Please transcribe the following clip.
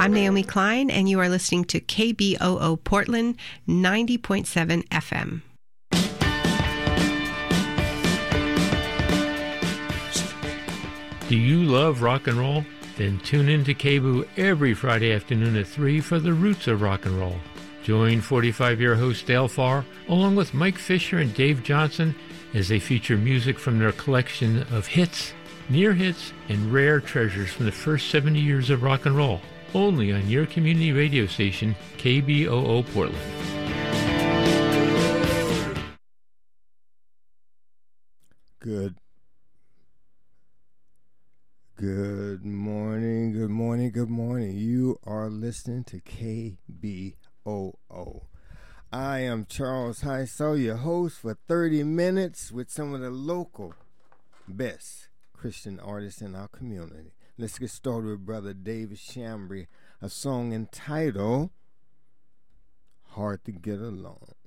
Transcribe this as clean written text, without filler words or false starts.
I'm Naomi Klein, and you are listening to KBOO Portland 90.7 FM. Do you love rock and roll? Then tune in to KBOO every Friday afternoon at 3 for the roots of rock and roll. Join 45-year host Dale Farr, along with Mike Fisher and Dave Johnson, as they feature music from their collection of hits, near hits, and rare treasures from the first 70 years of rock and roll. Only on your community radio station, KBOO Portland. Good morning. You are listening to KBOO. I am Charles Hyso, your host for 30 minutes with some of the local best Christian artists in our community. Let's get started with Brother David Shambry, a song entitled Hard to Get Along.